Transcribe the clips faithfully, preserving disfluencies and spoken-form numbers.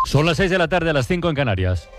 Son las seis de la tarde, a las cinco en Canarias.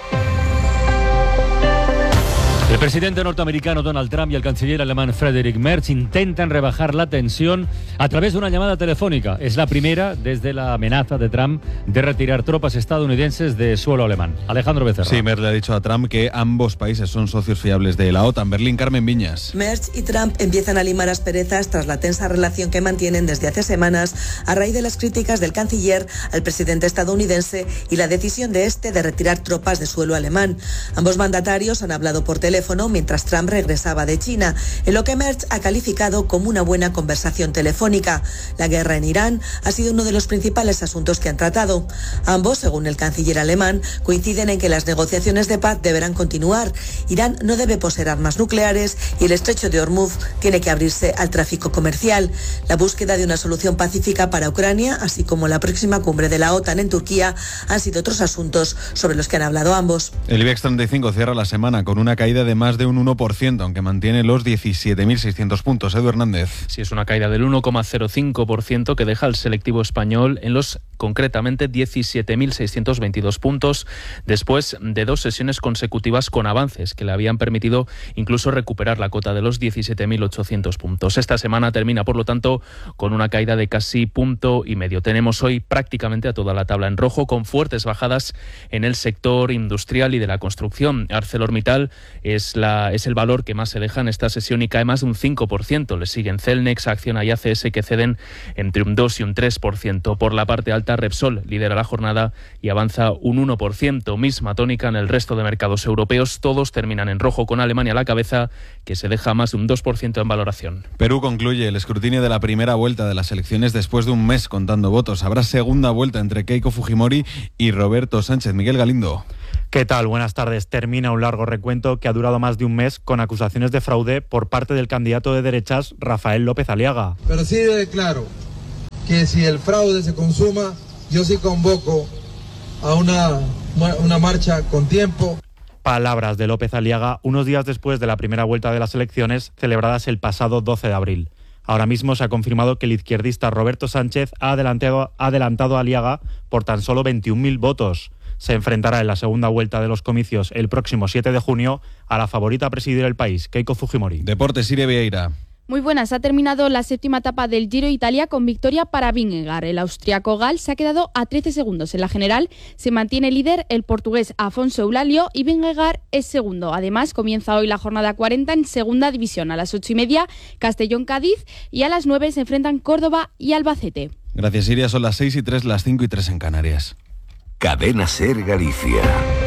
El presidente norteamericano Donald Trump y el canciller alemán Friedrich Merz intentan rebajar la tensión a través de una llamada telefónica. Es la primera desde la amenaza de Trump de retirar tropas estadounidenses de suelo alemán. Alejandro Becerra. Sí, Merz le ha dicho a Trump que ambos países son socios fiables de la OTAN. Berlín, Carmen Viñas. Merz y Trump empiezan a limar asperezas tras la tensa relación que mantienen desde hace semanas a raíz de las críticas del canciller al presidente estadounidense y la decisión de este de retirar tropas de suelo alemán. Ambos mandatarios han hablado por teléfono mientras Trump regresaba de China, en lo que Merz ha calificado como una buena conversación telefónica. La guerra en Irán ha sido uno de los principales asuntos que han tratado. Ambos, según el canciller alemán, coinciden en que las negociaciones de paz deberán continuar. Irán no debe poseer armas nucleares y el estrecho de Hormuz tiene que abrirse al tráfico comercial. La búsqueda de una solución pacífica para Ucrania, así como la próxima cumbre de la OTAN en Turquía, han sido otros asuntos sobre los que han hablado ambos. El IBEX treinta y cinco cierra la semana con una caída de más de un uno por ciento, aunque mantiene los diecisiete mil seiscientos puntos. Edu Hernández. Sí, es una caída del uno coma cero cinco por ciento que deja al selectivo español en los concretamente diecisiete mil seiscientos veintidós puntos, después de dos sesiones consecutivas con avances que le habían permitido incluso recuperar la cota de los diecisiete mil ochocientos puntos. Esta semana termina, por lo tanto, con una caída de casi punto y medio. Tenemos hoy prácticamente a toda la tabla en rojo, con fuertes bajadas en el sector industrial y de la construcción. ArcelorMittal es la es el valor que más se deja en esta sesión y cae más de un cinco por ciento. Le siguen Celnex, Acciona y A C S, que ceden entre un dos y un tres por ciento. Por la parte alta, Repsol lidera la jornada y avanza un uno por ciento. Misma tónica en el resto de mercados europeos. Todos terminan en rojo, con Alemania a la cabeza, que se deja más de un dos por ciento en valoración. Perú concluye el escrutinio de la primera vuelta de las elecciones después de un mes contando votos. Habrá segunda vuelta entre Keiko Fujimori y Roberto Sánchez. Miguel Galindo. ¿Qué tal? Buenas tardes. Termina un largo recuento que ha durado más de un mes con acusaciones de fraude por parte del candidato de derechas Rafael López Aliaga. Pero sí declaro que si el fraude se consuma, yo sí convoco a una, una marcha con tiempo. Palabras de López Aliaga unos días después de la primera vuelta de las elecciones celebradas el pasado doce de abril. Ahora mismo se ha confirmado que el izquierdista Roberto Sánchez ha adelantado, ha adelantado a Aliaga por tan solo veintiún mil votos. Se enfrentará en la segunda vuelta de los comicios el próximo siete de junio a la favorita a presidir el país, Keiko Fujimori. Deportes, Siria Vieira. Muy buenas, ha terminado la séptima etapa del Giro Italia con victoria para Vingegaard. El austriaco Gal se ha quedado a trece segundos. En la general se mantiene líder el portugués Afonso Eulalio y Vingegaard es segundo. Además, comienza hoy la jornada cuarenta en segunda división. A las ocho y media, Castellón-Cádiz, y a las nueve se enfrentan Córdoba y Albacete. Gracias, Siria. Son las seis y tres, las cinco y tres en Canarias. Cadena SER Galicia.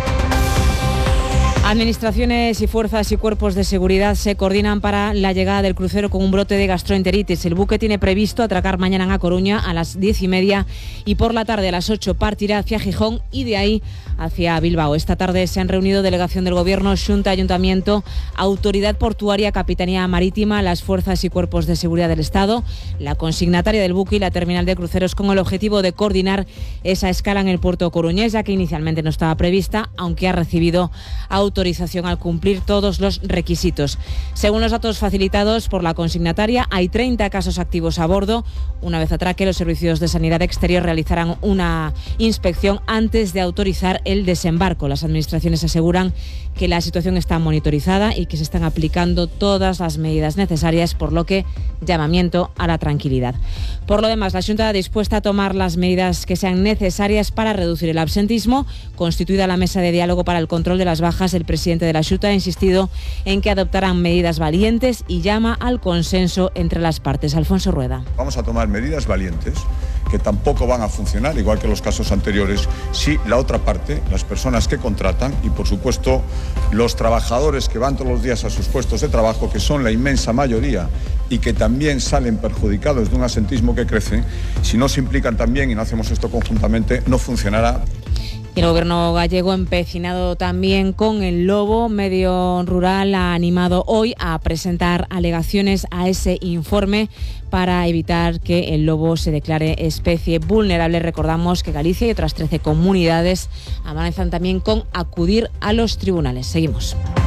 Administraciones y fuerzas y cuerpos de seguridad se coordinan para la llegada del crucero con un brote de gastroenteritis. El buque tiene previsto atracar mañana en A Coruña a las diez y media y por la tarde a las ocho partirá hacia Gijón y de ahí hacia Bilbao. Esta tarde se han reunido delegación del Gobierno, Xunta, Ayuntamiento, Autoridad Portuaria, Capitanía Marítima, las fuerzas y cuerpos de seguridad del Estado, la consignataria del buque y la terminal de cruceros, con el objetivo de coordinar esa escala en el puerto coruñés, ya que inicialmente no estaba prevista, aunque ha recibido autorización autorización al cumplir todos los requisitos. Según los datos facilitados por la consignataria, hay treinta casos activos a bordo. Una vez atraque, los servicios de sanidad exterior realizarán una inspección antes de autorizar el desembarco. Las administraciones aseguran que la situación está monitorizada y que se están aplicando todas las medidas necesarias, por lo que llamamiento a la tranquilidad. Por lo demás, la Xunta dispuesta a tomar las medidas que sean necesarias para reducir el absentismo. Constituida la mesa de diálogo para el control de las bajas, el presidente de la Xunta ha insistido en que adoptarán medidas valientes y llama al consenso entre las partes. Alfonso Rueda. Vamos a tomar medidas valientes que tampoco van a funcionar, igual que los casos anteriores, si la otra parte, las personas que contratan y, por supuesto, los trabajadores que van todos los días a sus puestos de trabajo, que son la inmensa mayoría y que también salen perjudicados de un absentismo que crece, si no se implican también y no hacemos esto conjuntamente, no funcionará. El Gobierno gallego, empecinado también con el lobo, Medio Rural ha animado hoy a presentar alegaciones a ese informe para evitar que el lobo se declare especie vulnerable. Recordamos que Galicia y otras trece comunidades amenazan también con acudir a los tribunales. Seguimos.